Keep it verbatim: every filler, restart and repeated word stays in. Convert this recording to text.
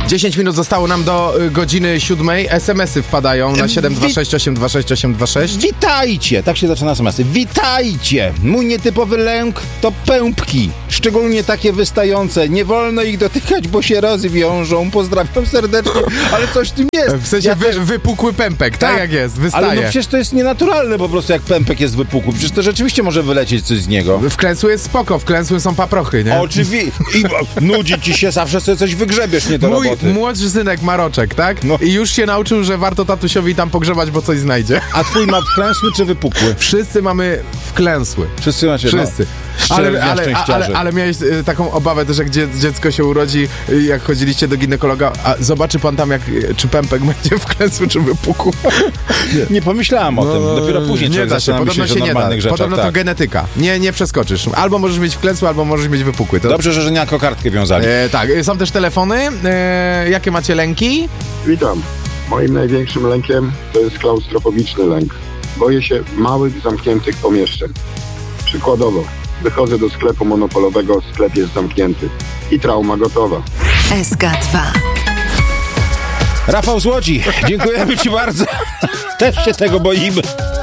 dziesięć minut zostało nam do y, godziny siódmej. es em esy wpadają na siedem dwa sześć osiem dwa sześć osiem dwa sześć. Witajcie! Tak się zaczyna es em esy. Witajcie! Mój nietypowy lęk to pępki. Szczególnie takie wystające. Nie wolno ich dotykać, bo się rozwiążą. Pozdrawiam serdecznie. Ale coś w tym jest. W sensie Ja wy, też... wypukły pępek, tak, Tak, jak jest, wystaje. Ale no przecież to jest nienaturalne po prostu, jak pępek jest wypukły. Przecież to rzeczywiście może wylecieć coś z niego. Wklęsły jest spoko, wklęsły są paprochy, nie? Oczywiście. I nudzi ci się, zawsze sobie coś wygrzebiesz, nie do Mój roboty. młodszy synek ma roczek, tak? No. I już się nauczył, że warto tatusiowi tam pogrzebać, bo coś znajdzie. A twój ma wklęsły czy wypukły? Wszyscy mamy wklęsły. Wszyscy macie, Wszyscy. No, ale, ale, ale, ale miałeś y, taką obawę też, jak dzie, dziecko się urodzi, y, jak chodziliście do ginekologa, a zobaczy pan tam, jak, y, czy pępek będzie wklęsły, czy wypukł. Nie, nie pomyślałem o tym. Dopiero później nie człowiek da się, zaczyna podobno myśleć się o nie da. normalnych rzeczach. Podobno to tak. genetyka. Nie, nie przeskoczysz. Albo możesz mieć wklęsły, albo możesz mieć wypukły. To... Dobrze, że nie jako kartkę wiązali. E, tak, są też telefony. E, jakie macie lęki? Witam. Moim największym lękiem to jest klaustrofobiczny lęk. Boję się małych, zamkniętych pomieszczeń. Przykładowo, wychodzę do sklepu monopolowego, sklep jest zamknięty. I trauma gotowa. S K dwa. Rafał z Łodzi, dziękujemy ci bardzo. Też się tego boimy.